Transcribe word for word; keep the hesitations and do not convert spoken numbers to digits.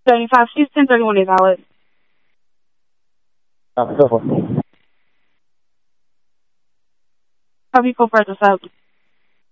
seventy-five. She's ten thirty-one is valid. Uh, go for it. Have you go first, what's up?